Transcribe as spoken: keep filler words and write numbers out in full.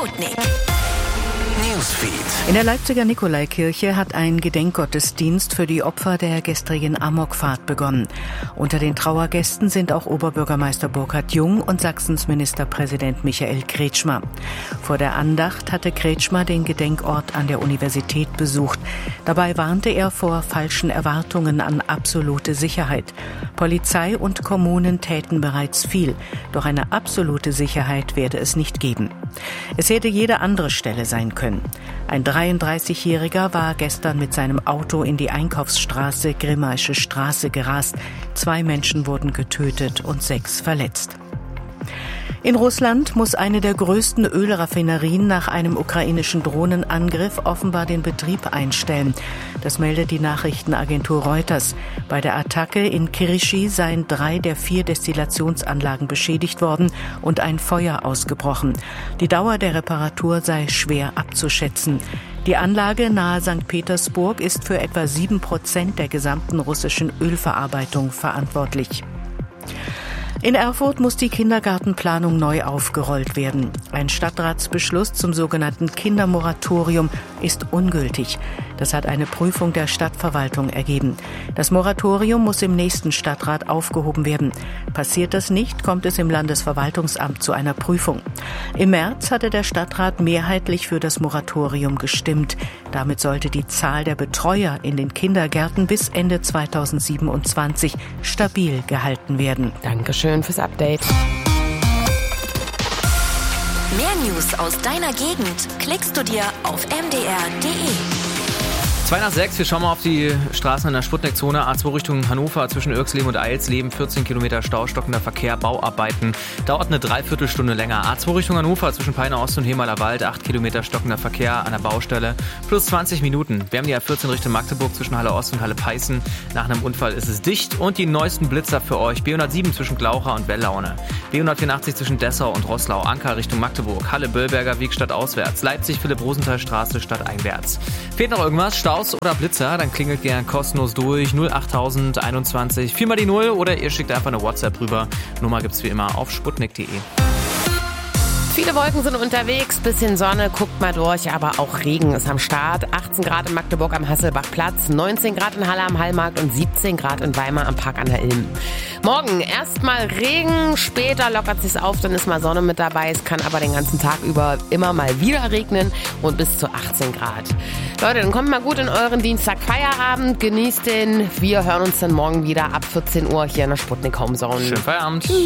Sputnik Newsfeed. In der Leipziger Nikolaikirche hat ein Gedenkgottesdienst für die Opfer der gestrigen Amokfahrt begonnen. Unter den Trauergästen sind auch Oberbürgermeister Burkhard Jung und Sachsens Ministerpräsident Michael Kretschmer. Vor der Andacht hatte Kretschmer den Gedenkort an der Universität besucht. Dabei warnte er vor falschen Erwartungen an absolute Sicherheit. Polizei und Kommunen täten bereits viel, doch eine absolute Sicherheit werde es nicht geben. Es hätte jede andere Stelle sein können. Ein dreiunddreißigjähriger war gestern mit seinem Auto in die Einkaufsstraße Grimmaische Straße gerast. Zwei Menschen wurden getötet und sechs verletzt. In Russland muss eine der größten Ölraffinerien nach einem ukrainischen Drohnenangriff offenbar den Betrieb einstellen. Das meldet die Nachrichtenagentur Reuters. Bei der Attacke in Kirishi seien drei der vier Destillationsanlagen beschädigt worden und ein Feuer ausgebrochen. Die Dauer der Reparatur sei schwer abzuschätzen. Die Anlage nahe Sankt Petersburg ist für etwa sieben Prozent der gesamten russischen Ölverarbeitung verantwortlich. In Erfurt muss die Kindergartenplanung neu aufgerollt werden. Ein Stadtratsbeschluss zum sogenannten Kindermoratorium ist ungültig. Das hat eine Prüfung der Stadtverwaltung ergeben. Das Moratorium muss im nächsten Stadtrat aufgehoben werden. Passiert das nicht, kommt es im Landesverwaltungsamt zu einer Prüfung. Im März hatte der Stadtrat mehrheitlich für das Moratorium gestimmt. Damit sollte die Zahl der Betreuer in den Kindergärten bis Ende zweitausendsiebenundzwanzig stabil gehalten werden. Dankeschön fürs Update. Mehr News aus deiner Gegend klickst du dir auf m d r punkt d e. zwei nach sechs, wir schauen mal auf die Straßen in der Sputnik-Zone. A zwei Richtung Hannover zwischen Irxleben und Eilsleben, vierzehn Kilometer Stau, stockender Verkehr, Bauarbeiten. Dauert eine Dreiviertelstunde länger. A zwei Richtung Hannover zwischen Peine Ost und Hemaler Wald, acht Kilometer stockender Verkehr an der Baustelle, plus zwanzig Minuten. Wir haben die A vierzehn Richtung Magdeburg zwischen Halle Ost und Halle Peißen. Nach einem Unfall ist es dicht. Und die neuesten Blitzer für euch. B hundertsieben zwischen Glaucha und Wellaune. B hundertvierundachtzig zwischen Dessau und Roßlau. Anker Richtung Magdeburg. Halle Böllberger Weg stadtauswärts. Leipzig Philipp-Rosenthal-Straße stadteinwärts. Fehlt noch irgendwas? Staus oder Blitzer, dann klingelt gern kostenlos durch null achttausend einundzwanzig, viermal die Null oder ihr schickt einfach eine WhatsApp rüber. Nummer gibt's wie immer auf sputnik punkt d e. Viele Wolken sind unterwegs, bisschen Sonne, guckt mal durch, aber auch Regen ist am Start. achtzehn Grad in Magdeburg am Hasselbachplatz, neunzehn Grad in Halle am Hallmarkt und siebzehn Grad in Weimar am Park an der Ilm. Morgen erstmal Regen, später lockert sich's auf, dann ist mal Sonne mit dabei. Es kann aber den ganzen Tag über immer mal wieder regnen und bis zu achtzehn Grad. Leute, dann kommt mal gut in euren Dienstag Feierabend, genießt den. Wir hören uns dann morgen wieder ab vierzehn Uhr hier in der Sputnik Homezone. Schönen Feierabend.